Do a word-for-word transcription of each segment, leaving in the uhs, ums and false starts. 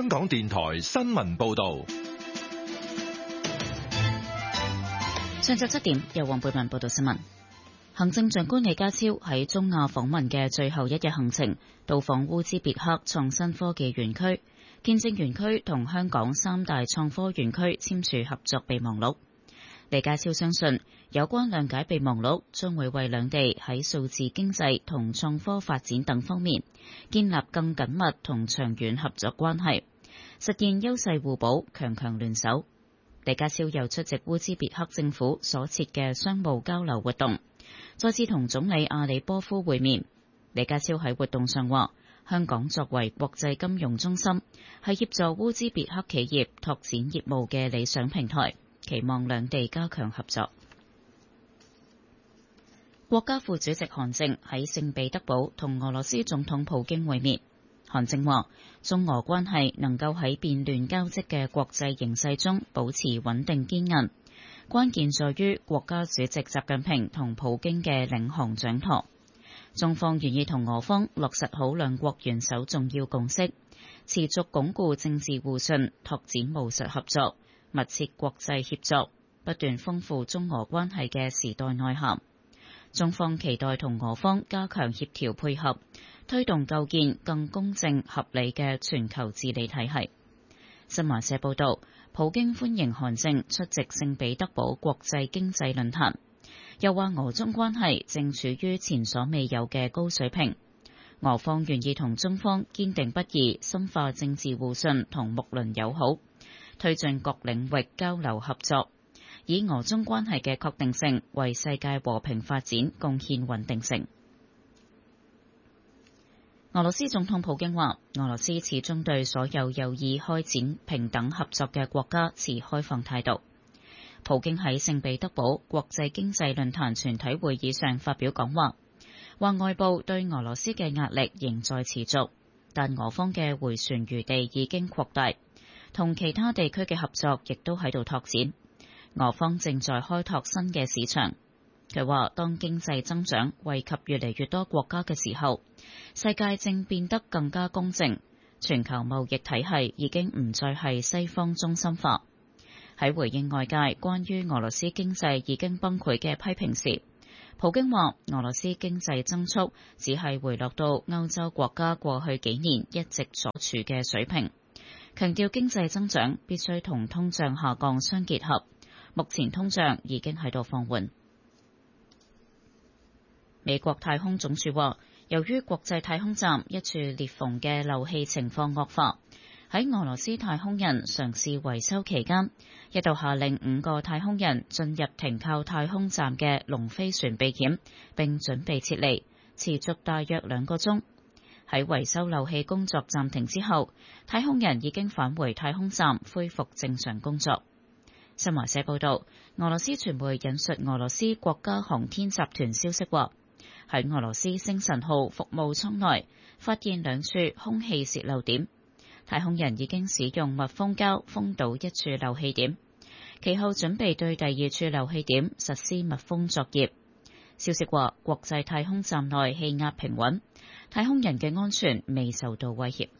香港電台新聞報道。 上晝七點，由黃貝文報道新聞。行政長官李家超喺中亞訪問嘅最後一日行程，到訪烏茲別克創新科技園區，見證園區同香港三大創科園區簽署合作備忘錄。李家超相信，有關諒解備忘錄將會為兩地喺數字經濟同創科發展等方面建立更緊密同長遠合作關係，實現優勢互補、強強聯手。李家超又出席烏茲別克政府所設嘅商務交流活動，再次同總理阿里波夫會面。李家超喺活動上話，香港作為國際金融中心，係協助烏茲別克企業拓展業務嘅理想平台，期望兩地加強合作。國家副主席韓正喺聖彼得堡同俄羅斯總統普京會面。韓正話，中俄關係能夠喺變亂交織嘅國際形勢中保持穩定堅韌，關鍵在於國家主席習近平同普京嘅領航掌舵。中方願意同俄方落實好兩國元首重要共識，持續鞏固政治互信，拓展務實合作，密切國際協作，不斷豐富中俄關係嘅時代內涵。中方期待同俄方加強協調配合，推動構建更公正合理嘅全球治理體系。新華社報道，普京歡迎韓正出席聖彼得堡國際經濟論壇，又話俄中關係正處於前所未有嘅高水平，俄方願意同中方堅定不移深化政治互信同睦鄰友好，推進各領域交流合作，以俄中關係嘅確定性為世界和平發展貢獻穩定性。俄羅斯總統普京話，俄羅斯始終對所有有意開展平等合作嘅國家持開放態度。普京喺聖彼得堡國際經濟論壇全體會議上發表講話，話外部對俄羅斯嘅壓力仍在持續，但俄方嘅迴旋餘地已經擴大，同其他地區嘅合作亦都喺度拓展。俄方正在開拓新嘅市場。佢話，當經濟增長惠及越嚟越多國家嘅時候，世界正變得更加公正，全球貿易體系已經唔再係西方中心化。喺回應外界關於俄羅斯經濟已經崩潰嘅批評時，普京話，俄羅斯經濟增速只係回落到歐洲國家過去幾年一直所處嘅水平，強調經濟增長必須同通脹下降相結合，目前通脹已經喺度放緩。美國太空總署話，由於國際太空站一處裂縫嘅漏氣情況惡化，喺俄羅斯太空人嘗試維修期間，一度下令五個太空人進入停靠太空站嘅龍飛船避險，並準備撤離，持續大約兩個鐘。喺維修漏氣工作暫停之後，太空人已經返回太空站，恢復正常工作。新華社報道，俄羅斯傳媒引述俄羅斯國家航天集團消息話，喺俄羅斯星辰號服務艙內發現兩處空氣洩漏點，太空人已經使用密封膠封堵一處漏氣點，其後準備對第二處漏氣點實施密封作業。消息話，國際太空站內氣壓平穩，太空人嘅安全未受到威脅。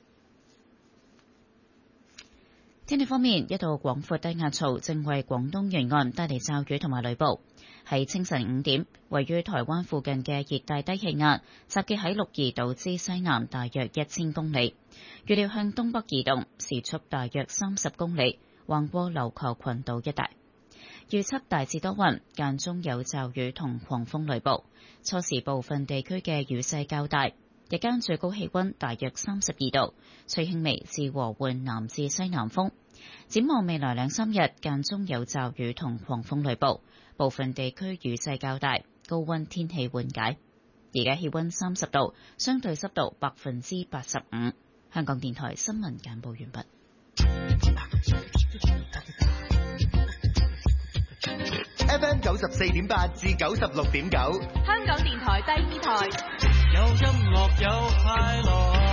天氣方面，一道廣闊低壓槽正為廣東沿岸帶嚟驟雨同埋雷暴。喺清晨五點，位於台灣附近嘅熱帶低氣壓集結喺鹿兒島之西南大約一千公里，預料向東北移動，時速大約三十公里，橫過琉球群島一帶。預測大致多雲，間中有驟雨同狂風雷暴，初時部分地區嘅雨勢較大，日間最高氣溫大約三十二度，吹輕微至和緩南至西南風。展望未來兩三日，間中有驟雨同狂風雷暴，部分地區雨勢較大，高溫天氣緩解。而家氣溫三十度，相對濕度百分之八十五。香港電台新聞簡報完畢。 F M 九十四點八至九十六點九， 香港電台第二台， 有音樂有快樂。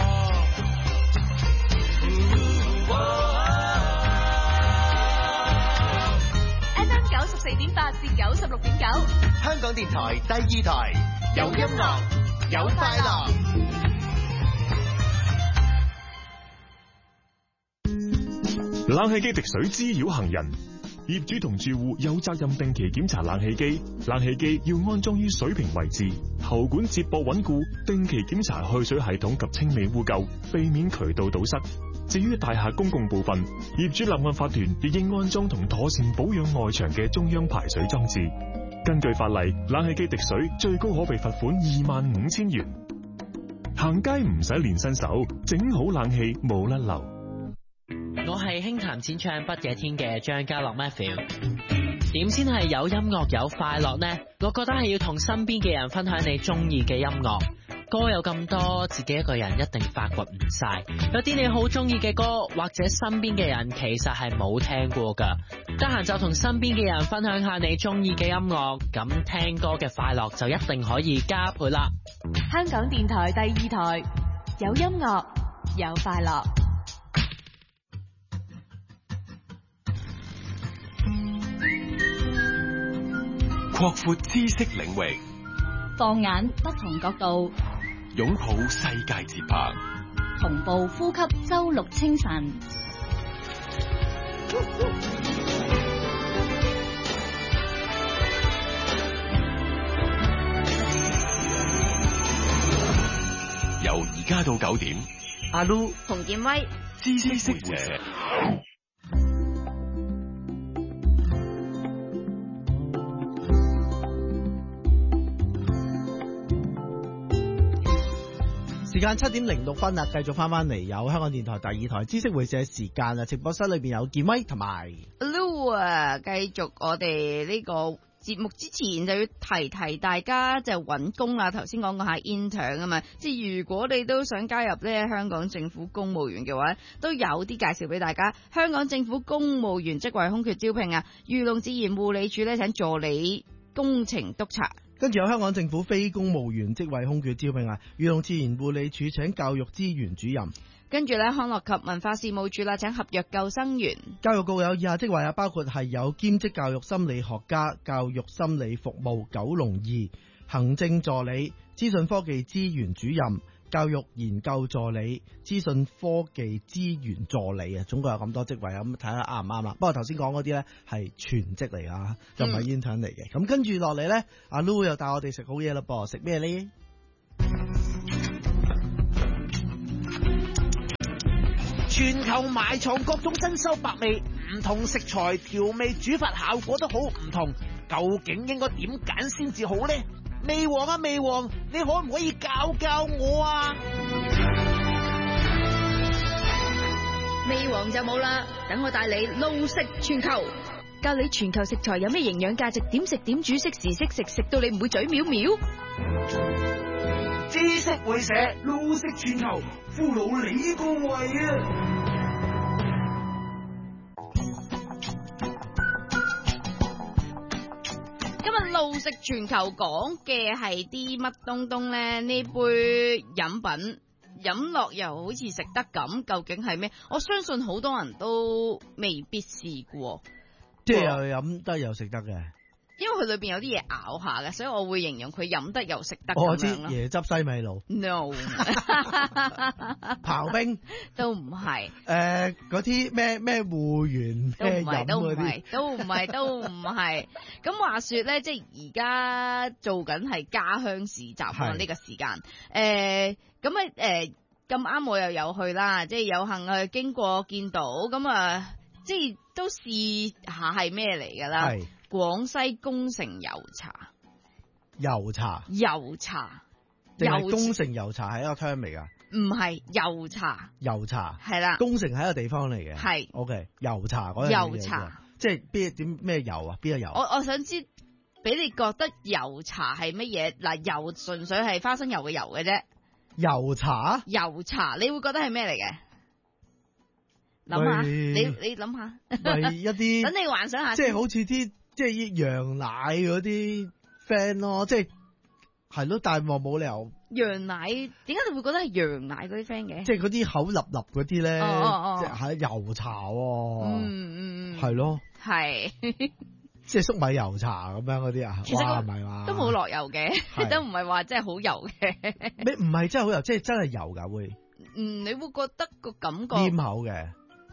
F M 九十四點八至九十六點九， 香港電台第二台，有音樂有快樂。 冷氣機滴水滋擾行人，業主同住戶有責任定期檢查冷氣機，冷氣機要安裝於水平位置，喉管接駁穩固，定期檢查去水系統及清理污垢，避免渠道堵塞。至於大廈公共部分，業主立案法團亦應安裝同妥善保養外牆嘅中央排水裝置。根據法例，冷氣機滴水最高可被罰款二萬五千元。行街唔使練身手，整好冷氣冇甩漏。 我係輕彈淺唱不夜天嘅張家樂 Matthew。點先係有音樂有快樂呢？我覺得係要同身邊嘅人分享你中意嘅音樂。歌有咁多，自己一個人一定發掘唔晒。有啲你好中意嘅歌，或者身邊嘅人其實係冇聽過噶。得閒就同身邊嘅人分享下你中意嘅音樂，咁聽歌嘅快樂就一定可以加倍啦。 香港電台第二台，有音樂有快樂。 擴闊知識領域， 放眼不同角度， 擁抱世界節拍， 同步呼吸周六清晨。 由而家到九點， 阿 Lu 洪建威， 知識會社。 時間七點零六分啦，繼續翻翻嚟有香港電台第二台知識會社時間啊！直播室裏邊有建威同埋 Lou 啊，繼續我哋呢個節目之前就要提提大家就揾工啦。頭先講過下 intern 啊嘛，即係如果你都想加入呢香港政府公務員嘅話，都有啲介紹俾大家。香港政府公務員職位空缺招聘啊，漁農自然護理署呢請助理工程督察。 跟住有香港政府非公務員職位空缺招聘啊，漁農自然護理署請教育資源主任。 跟住咧，康樂及文化事務署啦，請合約救生員。 教育局有以下職位啊，包括係有兼職教育心理學家、教育心理服務九龍二、行政助理、資訊科技資源主任、教育研究助理、資訊科技資源助理啊，總共有咁多職位啊，咁睇下啱唔啱啦。不過頭先講嗰啲咧係全職嚟啊，就唔係 intern 嚟嘅。咁、嗯、跟住落嚟咧，阿 Lu 又帶我哋食好嘢啦噃，食咩呢？ 全球埋藏各種珍饈百味，唔同食材調味煮法效果都好唔同，究竟應該點揀先至好呢？味王啊味王，你可唔可以教教我啊？ 味王就冇啦，等我帶你路食全球，教你全球食材有咩營養價值，點食點煮，識時識食，食到你唔會嘴藐藐。 知識會社路食全球，俘虜你個胃啊！ 今日路食全球講嘅係啲乜東東呢？呢杯飲品飲落又好似食得咁，究竟係咩？我相信好多人都未必試過， 即係又飲得又食得嘅。 因為佢裏邊有啲嘢咬下嘅，所以我會形容佢飲得又食得咁樣咯。我知椰汁西米露 ，no， 刨冰都唔係。 誒、呃，嗰啲咩咩護源咩飲嗰啲， 都唔係，都唔係。咁話說咧，即係而家做緊係家鄉市集啊呢個時間。誒、呃，咁啊誒咁啱我又有去啦，即係有幸去經過見到，咁啊即係都試下係咩嚟噶啦。廣西功成油茶， 油茶， 油茶， 定係功成油茶係一個 term 嚟噶？ 唔係油茶， 油茶係啦， 功成係一個地方嚟嘅，係 OK 油茶嗰樣嘢，油茶即係邊點咩油啊？邊個油？ 我我想知俾你覺得油茶係乜嘢？嗱，油純粹係花生油嘅油嘅啫， 油茶， 油茶你會覺得係咩嚟嘅？諗下，你你諗下， 係一啲等你幻想下， 即係好似啲。即係羊奶嗰啲 friend 咯，即係係咯，但係我冇理由。 羊奶點解你會覺得係羊奶嗰啲 friend 嘅？ 即係嗰啲口立立嗰啲咧， 哦哦即係油茶喎、啊。 嗯嗯， 係咯， 係即係粟米油茶咁樣嗰啲啊？哇，唔係嘛？ 都冇落油嘅，都唔係話真係好油嘅。 你唔係真係好油，即係真係油㗎會。 嗯，你會覺得個感覺黏口嘅。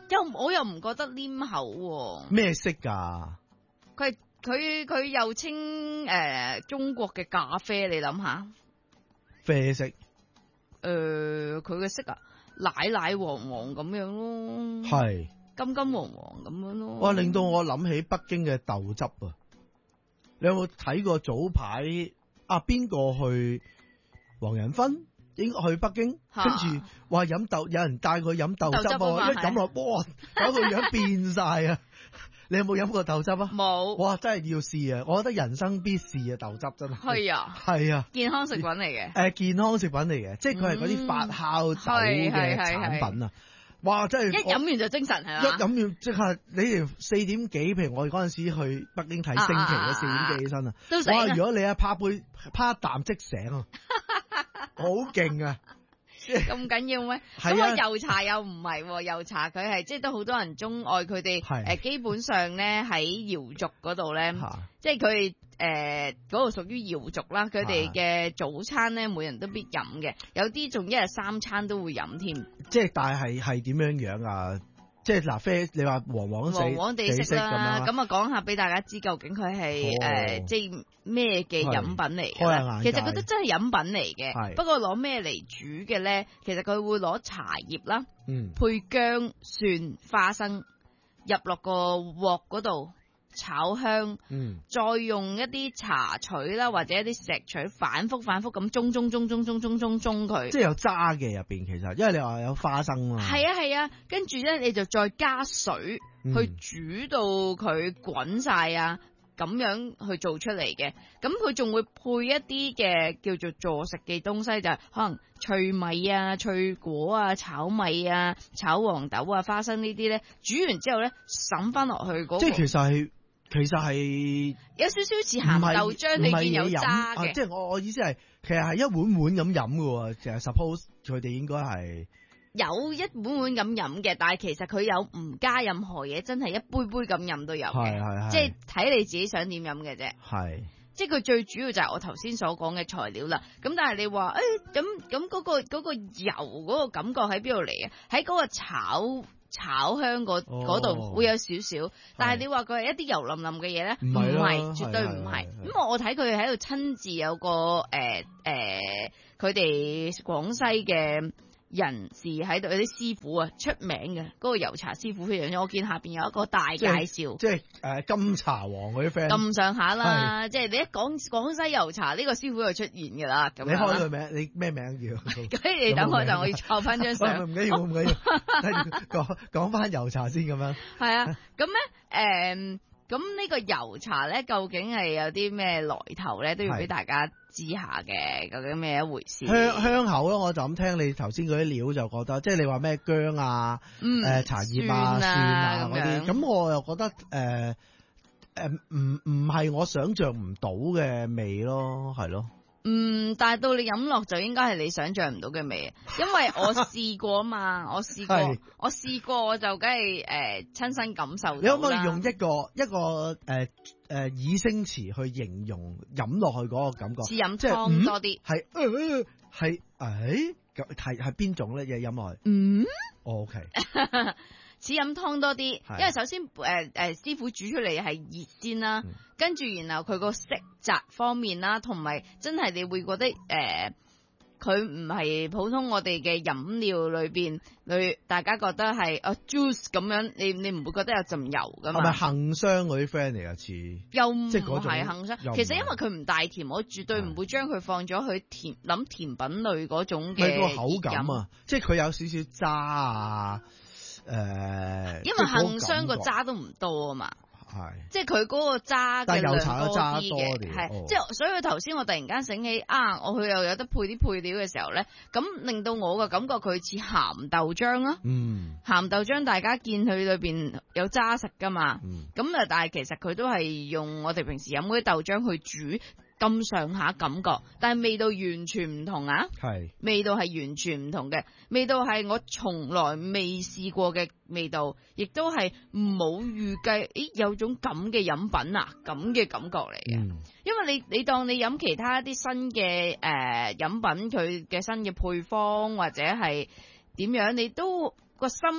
又我又唔覺得黏口喎。 咩色㗎？ 佢佢佢又稱誒、呃、中國嘅咖啡，你諗下。 啡色。 誒、呃，佢嘅色啊，奶奶黃黃咁樣咯。 係。 金金黃黃咁樣咯。 哇！令到我諗起北京嘅豆汁啊！你有冇睇過早排啊？邊個去黃仁勳？應該去北京，跟住話飲豆，有人帶佢飲豆汁喎，一飲落，哇！搞到樣變晒啊！你有冇飲過豆汁啊？ 冇。 哇！真係要試啊！我覺得人生必試啊！豆汁真係。 係啊。 係啊。 健康食品嚟嘅。 誒，健康食品嚟嘅，即係佢係嗰啲發酵酒嘅產品啊！哇！真係一飲完就精神係嘛？ 一飲完即係你哋四點幾，譬如我哋嗰陣時去北京睇升旗嘅四點幾起身啊！哇！如果你一啪杯啪一啖即醒啊，好勁啊！ 咁緊要咩？咁啊，油茶又唔係，油茶佢係即係都好多人鍾愛佢哋誒，基本上咧喺瑤族嗰度咧，即係佢誒嗰度屬於瑤族啦，佢哋嘅早餐咧每人都必飲嘅，有啲仲一日三餐都會飲添。即係但係係點樣樣啊？即係嗱，啡你話黃黃地黃黃地色啦，咁啊講下俾大家知究竟佢係誒即係咩嘅飲品嚟嘅？其實佢都真係飲品嚟嘅，不過攞咩嚟煮嘅咧？其實佢會攞茶葉啦，嗯、配薑、蒜、花生入落個鑊嗰度炒香，嗯、再用一啲茶錘啦或者一啲石錘反覆反覆咁中中中中中中中中佢， 即係有渣嘅入邊，其實因為你話有花生啊， 係啊係啊，跟住咧你就再加水、嗯、去煮到佢滾晒啊，咁樣去做出嚟嘅。咁佢仲會配一啲嘅叫做助食嘅東西，就係、是、可能脆米啊、脆果啊、炒米啊、炒黃豆啊、花生呢啲咧，煮完之後咧滲翻落去嗰、那個， 即係其實係。其實係有少少似鹹豆漿，你見有渣嘅、啊。 即係我我意思係，其實係一碗碗咁飲嘅。其實 suppose 佢哋應該係有一碗碗咁飲嘅，但係其實佢有唔加任何嘢，真係一杯杯咁飲都有嘅。係係係，即係睇你自己想點飲嘅啫。係，即係佢最主要就係我頭先所講嘅材料啦。咁但係你話誒，咁咁嗰個嗰、嗰個油嗰個感覺喺邊度嚟啊？喺嗰個炒。炒香嗰度、哦、會有少少，但係你話佢係一啲油淋淋嘅嘢咧，唔係，絕對唔係。咁我我睇佢喺度親自有個誒誒，佢哋廣西嘅人士喺度，有啲師傅啊出名嘅，嗰、嗰個油茶師傅非常之，我見下邊有一個大介紹， 即係誒、呃、金茶王嗰啲 friend 咁上下啦，即係你一講廣西油茶呢、呢個師傅就出現噶啦。咁你開佢名，你咩名叫？ 咁你等我就我要抄翻張相。 唔緊要，唔緊要，講講翻油茶先咁樣。 係啊，咁咧誒。咁呢個油茶咧，究竟係有啲咩來頭咧？都要俾大家知下嘅，究竟咩一回事？ 香香口咯，我就咁聽你頭先嗰啲料就覺得，即係你話咩薑啊、誒、嗯呃、茶葉啊、蒜啊嗰啲，咁我又覺得誒誒唔唔係我想象唔到嘅味咯，係咯。 嗯，但係到你飲落就應該係你想象唔到嘅味，因為我試過啊嘛，我試過，我試過我就梗係誒親身感受到啦。你可唔可以用一個一個誒誒、呃、擬聲詞去形容飲落去嗰個感覺？ 似飲湯多啲， 係係誒係係邊種咧？嘢飲落去？ 嗯、 哦、，OK。 似飲湯多啲，因為首先誒誒、呃呃、師傅煮出嚟係熱先啦，嗯、跟住然後佢個色澤方面啦，同埋真係你會覺得誒佢唔係普通我哋嘅飲料裏邊，裏大家覺得係啊 juice 咁樣，你你唔會覺得有陣油噶嘛？係咪杏香嗰啲 friend 嚟啊？似又唔係杏香，其實因為佢唔帶甜，我絕對唔會將佢放咗去甜諗甜品類嗰種嘅個口感啊，即係佢有少少渣啊。誒、呃， 因為杏香個渣都唔多啊嘛，係，即係佢嗰個渣嘅量多啲嘅，係、哦，即係所以佢頭先我突然間醒起啊，我佢又有得配啲配料嘅時候咧，咁令到我嘅感覺佢似鹹豆漿啊，嗯，鹹豆漿大家見佢裏邊有渣食噶嘛，咁啊、嗯，但係其實佢都係用我哋平時飲嗰啲豆漿去煮。咁上下感覺，但係味道完全唔同啊！係味道係完全唔同嘅，味道係我從來未試過嘅味道，亦都係冇預計，咦有種咁嘅飲品啊，咁嘅感覺嚟嘅。嗯、因為你你當你飲其他一啲新嘅誒、呃、飲品，佢嘅新嘅配方或者係點樣，你都個心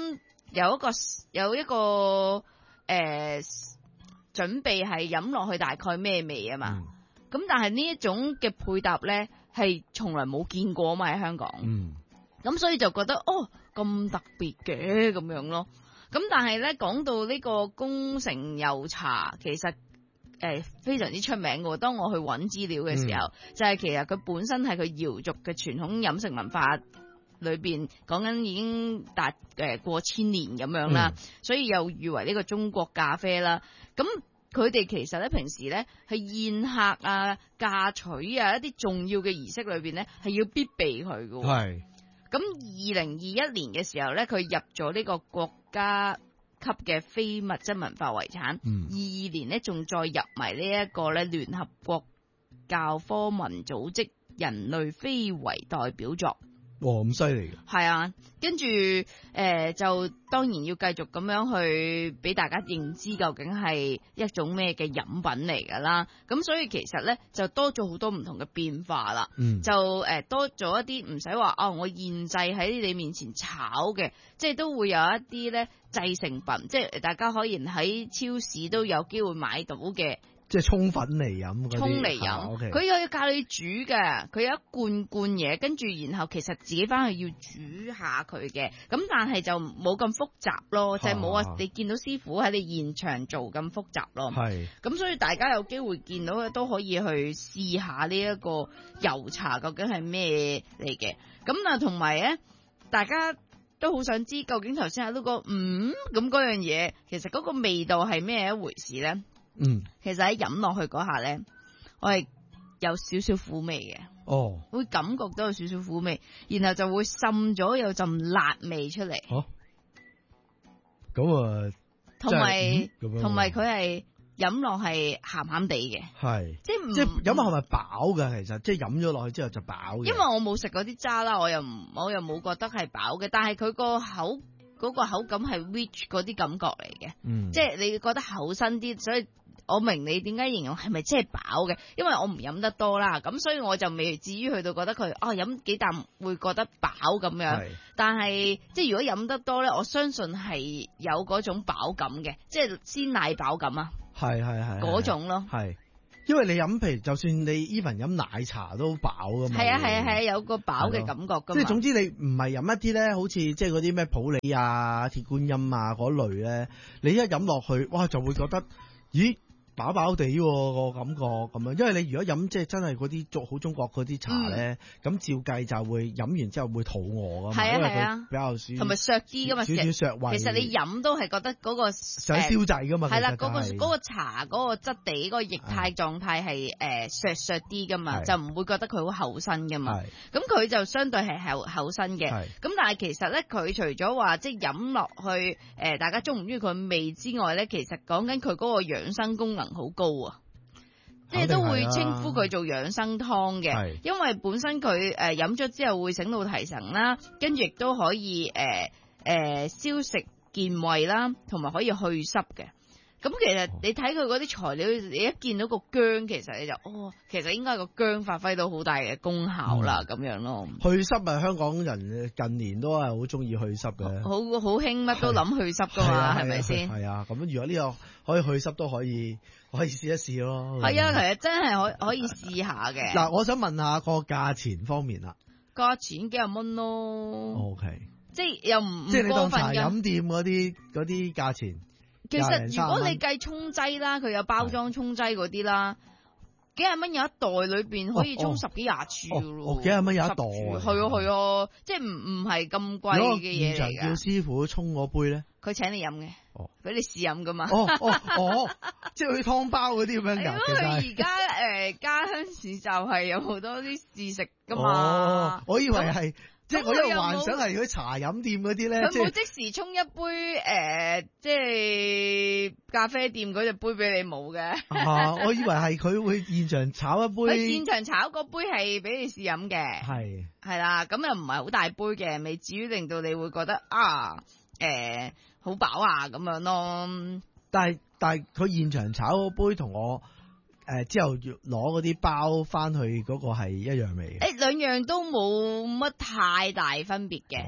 有一個有一個誒、呃、準備係飲落去大概咩味啊嘛。咁、嗯、但係呢一種嘅配搭咧係從來冇見過啊嘛喺香港。嗯。咁所以就覺得哦咁特別嘅咁樣咯。咁但係咧講到呢個宮城油茶，其實誒、呃、非常之出名嘅。當我去揾資料嘅時候，嗯、就係其實佢本身係佢瑤族嘅傳統飲食文化裏邊講緊已經達誒、呃、過千年咁樣啦，嗯、所以又譽為呢個中國咖啡啦。咁佢哋其實咧平時咧係宴客啊、嫁娶啊一啲重要嘅儀式裏邊咧係要必備佢嘅。係。咁二零二一年嘅時候咧，佢入咗呢個國家級嘅非物質文化遺產。二二、嗯、年咧，仲再入埋呢一個咧聯合國教科文組織人類非遺代表作。 哇，咁犀利嘅！係啊，跟住誒、呃，就當然要繼續咁樣去俾大家認知究竟係一種咩嘅飲品嚟噶啦。咁所以其實咧就多咗好多唔同嘅變化啦。嗯，就誒、呃、多咗一啲唔使話哦，我現製喺你面前炒嘅，即係都會有一啲咧製成品，即係大家可以喺超市都有機會買到嘅。 即係沖粉嚟飲， 沖嚟飲，佢有要教你煮嘅，佢有一罐罐嘢，跟住然後其實自己翻去要煮下佢嘅，咁但係就冇咁複雜咯，就係冇話你見到師傅喺你現場做咁複雜咯。係，咁所以大家有機會見到嘅都可以去試下呢一個油茶究竟係咩嚟嘅。咁啊，同埋咧，大家都好想知究竟頭先喺嗰個嗯咁嗰樣嘢，其實嗰個味道係咩一回事咧？嗯，其實喺飲落去嗰下咧，我係有少少苦味嘅。哦，會感覺到有少少苦味，然後就會滲咗有陣辣味出嚟。哦， 咁啊， 同埋同埋佢係飲落係鹹鹹地嘅。係，即係即係飲落係咪飽㗎？其實即係飲咗落去之後就飽嘅。 因為我冇食嗰啲渣啦，我又唔我又冇覺得係飽嘅，但係佢個口嗰個口感係 rich 嗰啲感覺嚟嘅。嗯，即係你覺得厚身啲，所以。我明你點解形容係咪真係飽嘅？因為我唔飲得多啦，咁所以我就未至於去到覺得佢哦飲幾啖會覺得飽咁樣。是但係即係如果飲得多咧，我相信係有嗰種飽感嘅，即係鮮奶飽感啊。係係係嗰種咯。係，因為你飲譬如就算你 even 飲奶茶都飽噶嘛。係啊係啊係啊，有個飽嘅感覺噶嘛。即係總之你唔係飲一啲咧，好似即係嗰啲咩普洱啊、鐵觀音啊嗰類咧，你一飲落去，哇就會覺得咦〜飽飽地個感覺咁樣，因為你如果飲即係真係嗰啲做好中國嗰啲茶咧，咁、嗯、照計就會飲完之後會肚餓噶嘛，係啊係啊，比較少同埋削啲噶嘛，少少削胃。其實你飲都係覺得嗰、嗰個想消滯噶嘛，係啦，嗰、嗰個嗰個茶嗰個質地嗰、嗰個液態狀態係誒削削啲噶嘛，就唔會覺得佢好厚身噶嘛。咁佢就相對係厚厚身嘅。咁但係其實咧，佢除咗話即係飲落去誒、呃，大家中唔中意佢味之外咧，其實講緊佢嗰個養生功能好高啊，即係都會稱呼佢做養生湯嘅，因為本身佢誒飲咗之後會醒腦提神啦，跟住亦都可以誒誒、呃呃、消食健胃啦，同埋可以去濕嘅。咁其實你睇佢嗰啲材料，你一見到個薑，其實你就哦，其實應該個薑發揮到好大嘅功效啦，咁、嗯、樣咯。去濕啊，香港人近年都係好中意去濕嘅，好好興乜都諗去濕噶嘛，係咪先？係啊，咁如果呢個可以去濕都可以，可以試一試咯。係啊，其實真係可可以試下嘅。嗱，我想問下個價錢方面啦，價錢幾廿蚊咯。O K，即係又唔即係你當茶飲店嗰啲嗰啲價錢。其實如果你計沖劑啦，佢有包裝沖劑嗰啲啦，幾廿蚊有一袋裏邊可以沖十幾廿次噶咯。哦，幾廿蚊有一袋，係啊係啊，即係唔唔係咁貴嘅嘢嚟噶。現場叫師傅沖嗰杯咧，佢請你飲嘅，哦，俾你試飲噶嘛。哦哦哦，即係去湯包嗰啲咁樣噶。因為佢而家誒家鄉市就係有好多啲試食噶嘛。哦，我以為係。即係我一幻想係嗰啲茶飲店嗰啲咧，佢冇即時沖一杯誒、呃，即係咖啡店嗰隻杯俾你冇嘅。啊，我以為係佢會現場炒一杯。佢現場炒嗰杯係俾你試飲嘅。係係啦，咁又唔係好大杯嘅，未至於令到你會覺得啊誒好飽啊咁樣咯。但係但係佢現場炒嗰杯同我。誒、呃，之後攞嗰啲包翻去嗰個係一樣味嘅。誒，兩樣都冇乜太大分別嘅。O K，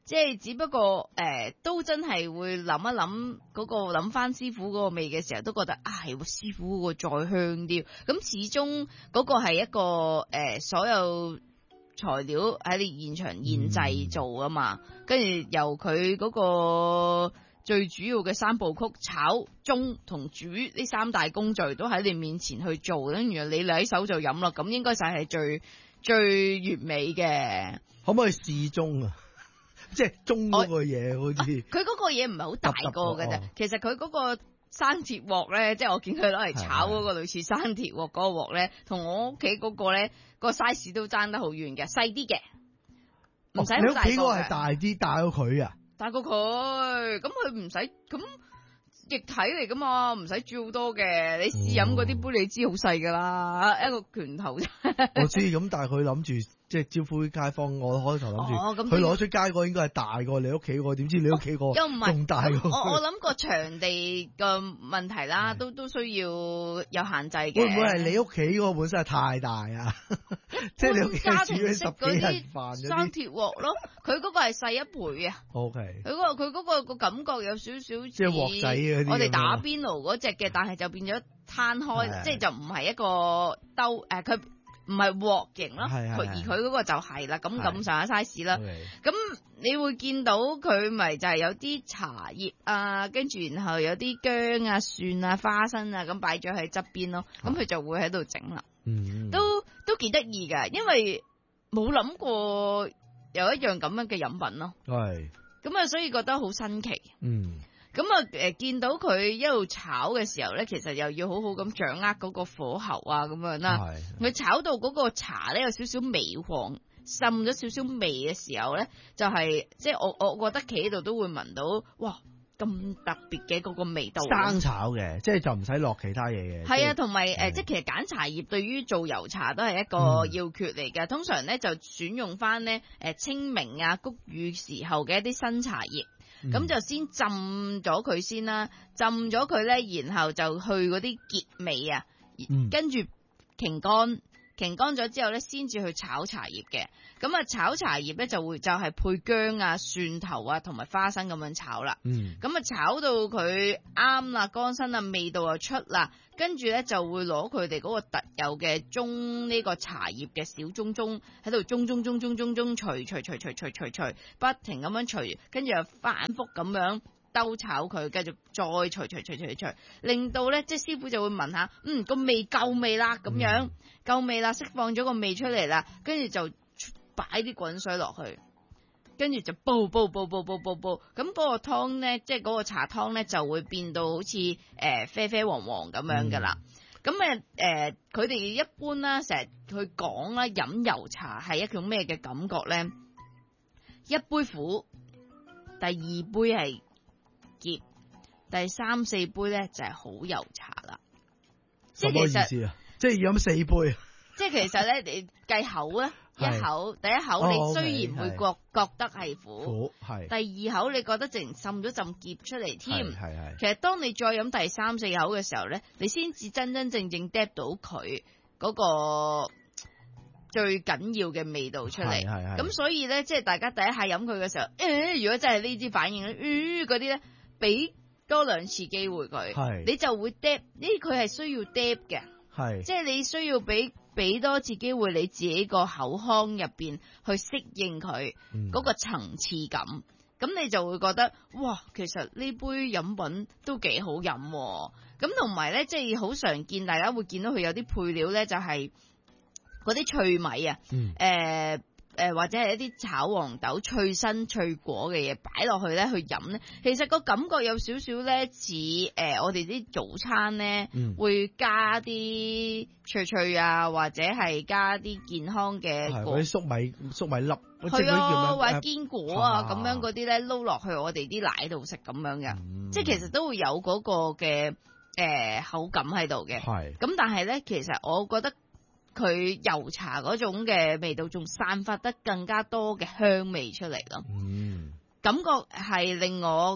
即係只不過誒、呃，都真係會諗一諗嗰、嗰個諗翻師傅嗰個味嘅時候，都覺得啊係喎，師傅嗰個再香啲。咁始終嗰個係一個誒、呃，所有材料喺你現場現製做啊嘛，跟住、嗯、由佢嗰個最主要嘅三部曲炒、中同煮呢三大工序都喺你面前去做，跟住你嚟手就飲啦，咁應該就係最最完美嘅。 可唔可以試中啊？即係中嗰個嘢好似， 佢嗰個嘢唔係好大個嘅啫。其實佢嗰個生鐵鑊咧，即係我見佢攞嚟炒嗰個類似生鐵鑊嗰個鑊咧，同我屋企嗰個咧個 size 都爭得好遠嘅，細啲嘅，唔使好大個嘅。 你屋企嗰個係大啲，大過佢啊？大過佢，咁佢唔使咁液體嚟噶嘛，唔使煮好多嘅。你試飲嗰啲杯，你知好細噶啦，一個拳頭。 我知，咁但係佢諗住。即係招呼啲街坊，我開頭諗住佢攞出街個應該係大過你屋企個，點知你屋企個仲大過。 我我諗個場地嘅問題啦，都都需要有限制嘅。 會唔會係你屋企個本身係太大啊？即係你屋企煮咗十幾人飯生鐵鑊咯，佢嗰個係細一倍啊。 O K， 佢嗰個佢嗰個個感覺有少少似即係鑊仔嗰啲。 我哋打邊爐嗰隻嘅，但係就變咗攤開，即係就唔係一個兜誒佢。唔係鑊型咯，佢而佢嗰個就係啦，咁咁上下 size 啦。咁你會見到佢咪就係有啲茶葉啊，跟住然後有啲薑啊、蒜啊、花生啊咁擺咗喺側邊咯，咁佢就會喺度整啦。嗯，都都幾得意㗎，因為冇諗過有一樣咁樣嘅飲品咯。係，咁啊，所以覺得好新奇。嗯。咁啊，誒，見到佢一路炒嘅時候咧，其實又要好好咁掌握嗰個火候啊，咁樣啦。佢炒到嗰個茶咧有少少微黃，滲咗少少味嘅時候咧，就係即係我我覺得企喺度都會聞到，哇，咁特別嘅嗰個味道。 生炒嘅，即係就唔使落其他嘢嘅。 係啊，同埋誒，即係其實揀茶葉對於做油茶都係一個要訣嚟嘅。嗯、通常咧就選用翻咧誒清明啊、谷雨時候嘅一啲新茶葉。咁、嗯、就先浸咗佢先啦，浸咗佢咧，然後就去嗰啲結味啊，嗯、跟住擎乾，擎乾咗之後咧，先至去炒茶葉嘅。咁啊，炒茶葉咧就會就係、是、配薑啊、蒜頭啊同埋花生咁樣炒啦。嗯，咁啊炒到佢啱啦，乾身啦，味道又出啦，跟住咧就會攞佢哋嗰個特有嘅中呢個茶葉嘅小盅盅喺度中中中中中中捶捶捶捶捶捶捶，不停咁樣捶，跟住又反覆咁樣兜炒佢，繼續再捶捶捶捶捶，令到咧即係師傅就會聞下，嗯個味夠味啦，咁樣、嗯、夠味啦，釋放咗個味出嚟啦，跟住就擺啲滾水落去，跟住就煲煲煲煲煲煲煲，咁嗰個湯咧，即係嗰個茶湯咧，就會變到好似誒、呃、啡啡黃黃咁樣噶啦。咁誒誒，佢哋一般啦，成日去講啦，飲油茶係一種咩嘅感覺咧？一杯苦，第二杯係澀，第三四杯咧就係、是、好油茶啦。即係其實啊， 即係飲四杯。 即係其實咧，你計口咧。一口第一口你雖然會覺、哦 okay, 覺得係苦，係第二口你覺得淨滲咗陣澀出嚟添，係係。其實當你再飲第三四口嘅時候咧，你先至真真正正 get 到佢嗰個最緊要嘅味道出嚟。咁所以咧，即係大家第一下飲佢嘅時候，誒、呃，如果真係呢啲反應咧，嗰啲咧，俾多兩次機會佢，你就會 dep 呢？佢係需要 dep 嘅，係即係你需要俾。俾多次機會你自己個口腔入邊去適應佢嗰個層次感，咁、嗯、你就會覺得哇，其實呢杯飲品都幾好飲。咁同埋咧，即係好常見，大家會見到佢有啲配料咧，就係嗰啲脆米啊，誒、嗯。呃誒或者係一啲炒黃豆脆身脆果嘅嘢擺落去咧去飲咧，其實個感覺有少少咧似誒我哋啲早餐咧、嗯、會加啲脆脆啊，或者係加啲健康嘅果， 啲粟米粟米粒， 係啊，或者堅果啊咁、啊、樣嗰啲咧撈落去我哋啲奶度食咁樣嘅，嗯、即係其實都會有嗰個嘅誒、呃、口感喺度嘅。係咁，但係咧其實我覺得。佢油茶嗰種嘅味道仲散發得更加多嘅香味出嚟咯，嗯，感覺係令我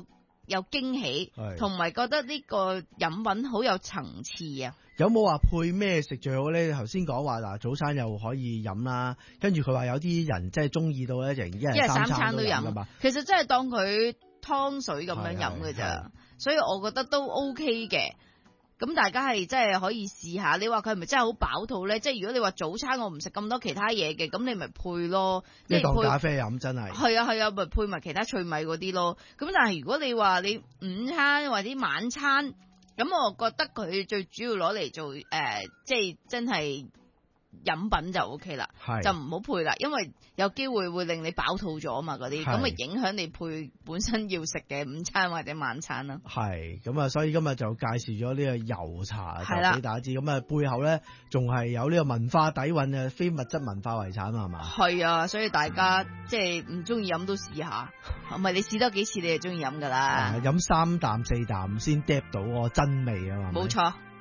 有驚喜，同埋覺得呢個飲品好有層次啊！ 有冇話配咩食最好咧？頭先講話嗱，早餐又可以飲啦，跟住佢話有啲人即係中意到咧，就一日三餐都飲噶嘛。 其實真係當佢湯水咁樣飲嘅咋，所以我覺得都 OK 嘅。咁大家係真係可以試下。你話佢係咪真係好飽肚咧？即係如果你話早餐我唔食咁多其他嘢嘅，咁你咪配咯， 即係當咖啡飲真係。 係啊係啊，咪配埋其他脆米嗰啲咯。咁但係如果你話你午餐或者晚餐，咁我覺得佢最主要攞嚟做誒、呃，即係真係飲品就 O K 啦，就唔好配啦，因為有機會會令你飽肚咗嘛，嗰啲咁咪影響你配本身要食嘅午餐或者晚餐啦。 係咁啊，所以今日就介紹咗呢個油茶就俾大家知，咁啊背後咧仲係有呢個文化底蘊嘅非物質文化遺產啊，係嘛？ 係啊，所以大家、嗯、即係唔中意飲都試下，唔係你試多幾次你就中意飲噶啦。 飲三啖四啖先嗒到個真味啊嘛。 冇錯。